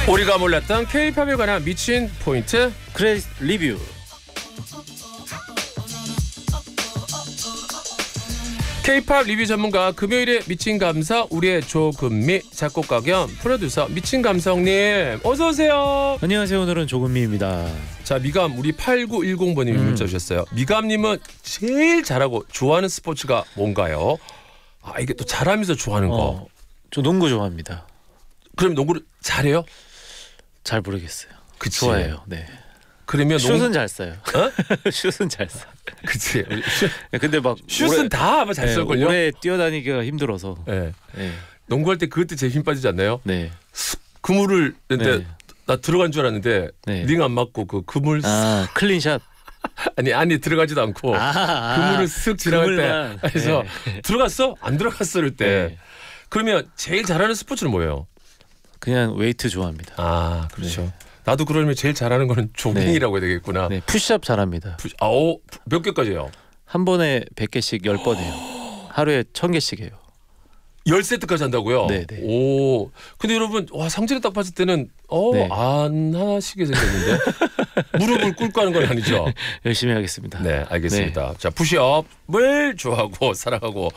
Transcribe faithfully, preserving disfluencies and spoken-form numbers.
우리가 몰랐던 K-팝에 관한 미친 포인트 크레딧 리뷰. K-팝 리뷰 전문가 금요일에 미친 감성 우리의 조금미 작곡가 겸 프로듀서 미친 감성님 어서 오세요. 안녕하세요. 오늘은 조금미입니다. 자, 미감 우리 팔구일공 번님이 음. 문자 주셨어요. 미감님은 제일 잘하고 좋아하는 스포츠가 뭔가요? 아, 이게 또 잘하면서 좋아하는 거. 어, 저 농구 좋아합니다. 그럼 농구를 잘해요? 잘 모르겠어요. 그치. 좋아해요. 네. 그러면 슛은 농... 잘 쏴요. 어? 슛은 잘 쏴. 그치. 슛... 근데 막 슛은 오래, 다 아마 잘 네, 쏠걸요? 오래 뛰어다니기가 힘들어서. 네. 네. 농구할 때 그것도 제일 힘 빠지지 않나요? 네. 그물을 근데 네. 나 들어간 줄 알았는데 네. 링 안 맞고 그 그물 아, 클린샷. 아니 안에 들어가지도 않고 아, 아, 그물을 쓱 지나갈 그물만. 때 그래서 네. 들어갔어? 안 들어갔어? 일 때. 네. 그러면 제일 잘하는 스포츠는 뭐예요? 그냥 웨이트 좋아합니다. 아, 그렇죠. 네. 나도 그러면 제일 잘하는 거는 조깅이라고 해야 되겠구나. 네, 푸시업 잘합니다. 푸시- 아오, 몇 개까지요? 한 번에 백 개씩 열 번 해요. 하루에 천 개씩 해요. 열 세트까지 한다고요? 네, 네. 오. 근데 여러분, 와, 상체를 딱 봤을 때는 어, 네. 안 하시게 생겼는데. 무릎을 꿇고 하는 건 아니죠? 열심히 하겠습니다. 네, 알겠습니다. 자, 푸시업을 좋아하고 사랑하고